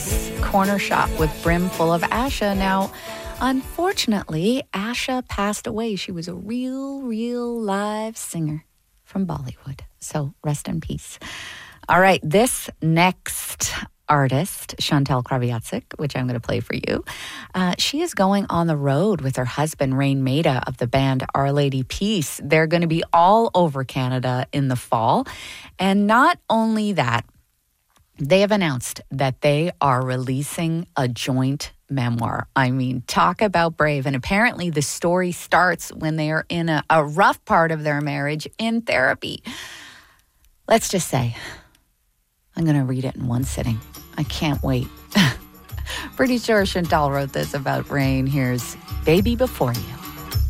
Corner shop with brim full of Asha. Now, unfortunately, Asha passed away. She was a real live singer from Bollywood. So rest in peace. All right, this next artist, Chantal Kraviatsik, which I'm going to play for you, she is going on the road with her husband, Rain Maida, of the band Our Lady Peace. They're going to be all over Canada in the fall. And not only that, they have announced that they are releasing a joint memoir. I mean, talk about brave. And apparently the story starts when they are in a rough part of their marriage in therapy. Let's just say, I'm going to read it in one sitting. I can't wait. Pretty sure Chantal wrote this about Rain. Here's Baby Before You.